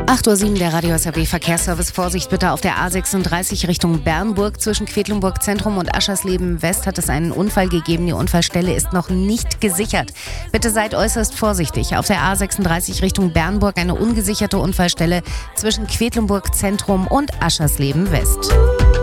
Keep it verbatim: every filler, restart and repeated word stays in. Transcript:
acht Uhr sieben, der Radio S R B Verkehrsservice. Vorsicht bitte auf der A sechsunddreißig Richtung Bernburg. Zwischen Quedlinburg Zentrum und Aschersleben West hat es einen Unfall gegeben. Die Unfallstelle ist noch nicht gesichert. Bitte seid äußerst vorsichtig. Auf der A sechsunddreißig Richtung Bernburg eine ungesicherte Unfallstelle zwischen Quedlinburg Zentrum und Aschersleben West.